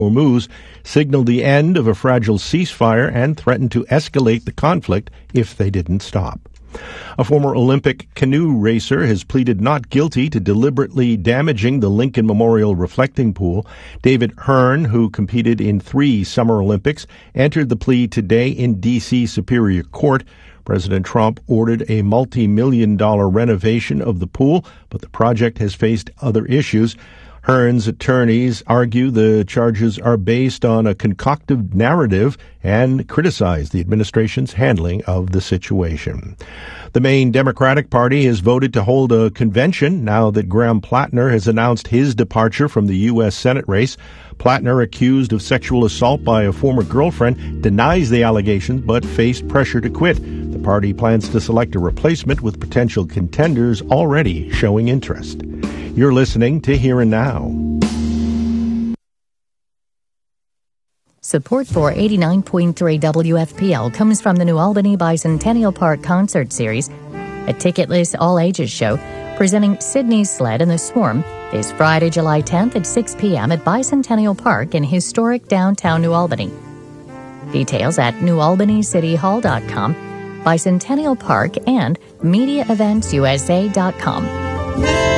Hormuz signaled the end of a fragile ceasefire and threatened to escalate the conflict if they didn't stop. A former Olympic canoe racer has pleaded not guilty to deliberately damaging the Lincoln Memorial reflecting pool. David Hearn, who competed in 3 Summer Olympics, entered the plea today in D.C. Superior Court. President Trump ordered a multi-million-dollar renovation of the pool, but the project has faced other issues. Hearn's attorneys argue the charges are based on a concocted narrative and criticize the administration's handling of the situation. The Maine Democratic Party has voted to hold a convention now that Graham Plattner has announced his departure from the U.S. Senate race. Plattner, accused of sexual assault by a former girlfriend, denies the allegations but faced pressure to quit. The party plans to select a replacement with potential contenders already showing interest. You're listening to Here and Now. Support for 89.3 WFPL comes from the New Albany Bicentennial Park Concert Series, a ticketless all-ages show presenting Sydney Sled and the Swarm this Friday, July 10th at 6 p.m. at Bicentennial Park in historic downtown New Albany. Details at newalbanycityhall.com, Bicentennial Park, and mediaeventsusa.com.